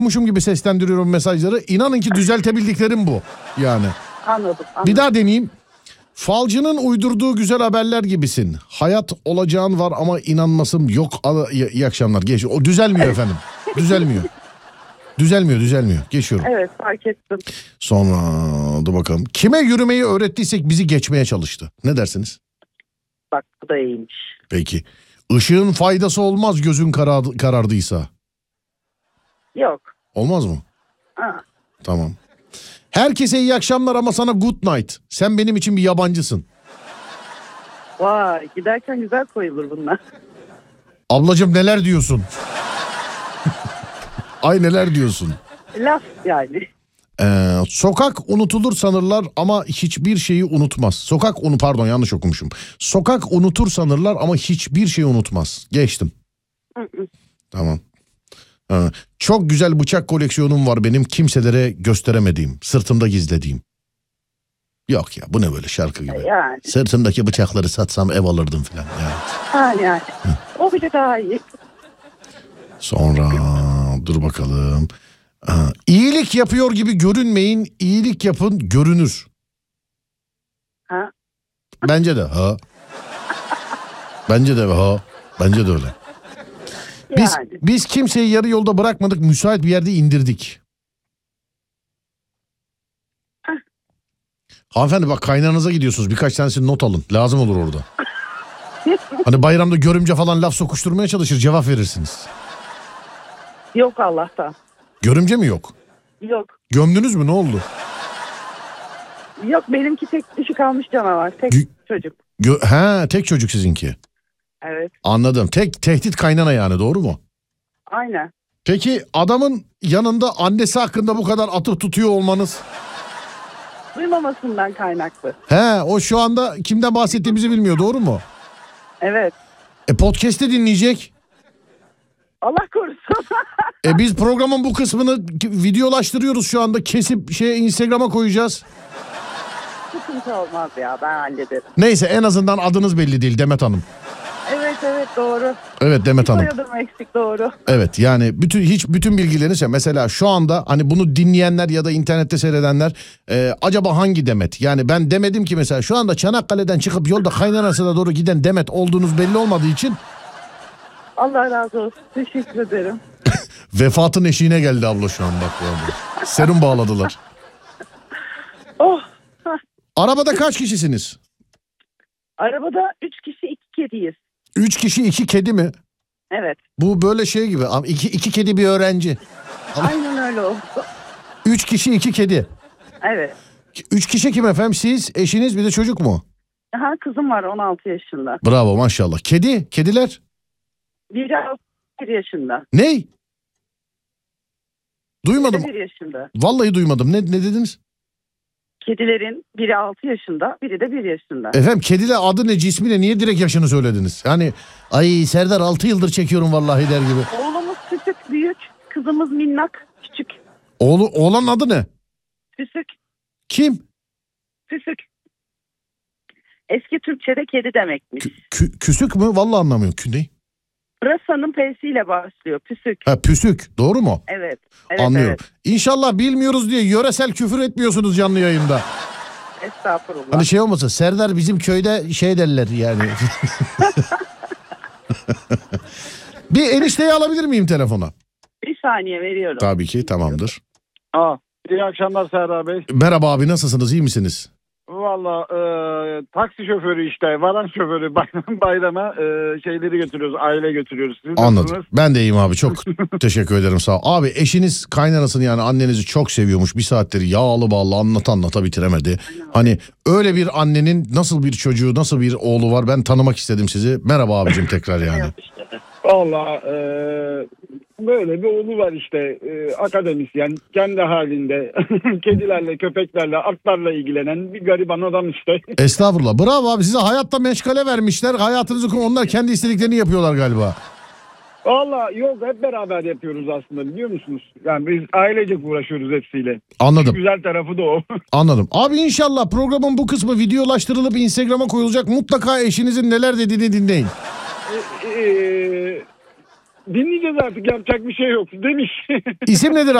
muşum gibi seslendiriyorum mesajları. İnanın ki düzeltebildiklerim bu yani. Anladım. Bir daha deneyeyim. Falcının uydurduğu güzel haberler gibisin. Hayat olacağın var ama inanmasım yok. İyi akşamlar. Geç. O düzelmiyor efendim. Düzelmiyor. Düzelmiyor. Geçiyorum. Evet, fark ettim. Sonra dur bakalım. Kime yürümeyi öğrettiysek bizi geçmeye çalıştı. Ne dersiniz? Bak, bu da iyiymiş. Peki. Işığın faydası olmaz gözün karardıysa. Yok. Olmaz mı? Ha. Tamam. Herkese iyi akşamlar ama sana good night. Sen benim için bir yabancısın. Vay, giderken güzel koyulur bunlar. Ablacığım neler diyorsun? Ay neler diyorsun? Laf yani. Sokak unutulur sanırlar ama hiçbir şeyi unutmaz. Pardon yanlış okumuşum. Sokak unutur sanırlar ama hiçbir şeyi unutmaz. Geçtim. Tamam. Çok güzel bıçak koleksiyonum var benim, kimselere gösteremediğim, sırtımda gizlediğim. Yok ya, bu ne böyle şarkı gibi. Yani. Sırtımdaki bıçakları satsam ev alırdım falan. Yani. O bile daha iyi. Sonra dur bakalım. İyilik yapıyor gibi görünmeyin, iyilik yapın görünür. Ha? Bence de ha. Bence de ha. Bence de öyle. Biz kimseyi yarı yolda bırakmadık, müsait bir yerde indirdik. Hanımefendi bak, kaynağınıza gidiyorsunuz, birkaç tanesini not alın, lazım olur orada. Hani bayramda görümce falan laf sokuşturmaya çalışır, cevap verirsiniz. Yok Allah'tan. Görümce mi yok? Yok. Gömdünüz mü, ne oldu? Yok, benimki tek dişi kalmış canavar. Tek çocuk. Tek çocuk sizinki. Evet. Anladım. Tek tehdit kaynana yani, doğru mu? Aynen. Peki adamın yanında annesi hakkında bu kadar atıp tutuyor olmanız? Duymamasından kaynaklı. O şu anda kimden bahsettiğimizi bilmiyor, doğru mu? Evet. Podcast'te dinleyecek. Allah korusun. Biz programın bu kısmını videolaştırıyoruz şu anda. Kesip Instagram'a koyacağız. Sıkıntı olmaz ya, ben hallederim. Neyse, en azından adınız belli değil Demet Hanım. Evet doğru. Evet Demet Hanım. Soyadım eksik, doğru. Evet yani bütün bilgileriniz mesela şu anda hani bunu dinleyenler ya da internette seyredenler acaba hangi Demet? Yani ben demedim ki mesela, şu anda Çanakkale'den çıkıp yolda kaynanasına doğru giden Demet olduğunuz belli olmadığı için. Allah razı olsun, teşekkür ederim. Vefatın eşiğine geldi abla şu an bak. Serum bağladılar. Oh. Arabada kaç kişisiniz? Arabada 3 kişi 2 kediyiz. 3 kişi 2 kedi mi? Evet. Bu böyle şey gibi. İki kedi bir öğrenci. Aynen öyle oldu. 3 kişi 2 kedi. Evet. 3 kişi kim efendim? Siz, eşiniz, bir de çocuk mu? Kızım var 16 yaşında. Bravo maşallah. Kediler? Biri 1 yaşında. Ney? Duymadım. 1 yaşında. Vallahi duymadım. Ne dediniz? Kedilerin biri 6 yaşında, biri de 1 yaşında. Efendim kediler adı ne, cismi ne, niye direkt yaşını söylediniz? Yani ay Serdar 6 yıldır çekiyorum vallahi der gibi. Oğlumuz Füsük büyük, kızımız Minnak küçük. Oğlanın adı ne? Füsük. Kim? Füsük. Eski Türkçe'de kedi demekmiş. Küsük mü? Vallahi anlamıyorum. Ne? Pırasa'nın P'siyle başlıyor. Püsük. Püsük. Doğru mu? Evet. Anlıyorum. Evet. İnşallah bilmiyoruz diye yöresel küfür etmiyorsunuz canlı yayında. Estağfurullah. Hani şey olmasın, Serdar bizim köyde şey derler yani. Bir enişteyi alabilir miyim telefona? Bir saniye veriyorum. Tabii ki, tamamdır. İyi akşamlar Serdar Bey. Merhaba abi, nasılsınız, iyi misiniz? Valla taksi şoförü işte, varan şoförü bayrama şeyleri götürüyoruz, aile götürüyoruz. Siz Anladım. nasılsınız? Ben de iyiyim abi, çok teşekkür ederim, sağ ol. Abi eşiniz kaynanasını yani annenizi çok seviyormuş, bir saattir yağlı bağlı anlata bitiremedi. Hani öyle bir annenin nasıl bir çocuğu, nasıl bir oğlu var, ben tanımak istedim sizi. Merhaba abicim tekrar yani. Valla böyle bir oğlu var işte, akademisyen, kendi halinde kedilerle, köpeklerle, atlarla ilgilenen bir gariban adam işte. Estağfurullah, bravo abi, size hayatta meşgale vermişler, hayatınızı onlar kendi istediklerini yapıyorlar galiba. Valla yok, hep beraber yapıyoruz aslında, biliyor musunuz? Yani biz ailecek uğraşıyoruz hepsiyle. Anladım. Güzel tarafı da o. Anladım. Abi inşallah programın bu kısmı videolaştırılıp Instagram'a koyulacak. Mutlaka eşinizin neler dediğini dinleyin. dinleyeceğiz artık, yapacak bir şey yok demiş. İsim nedir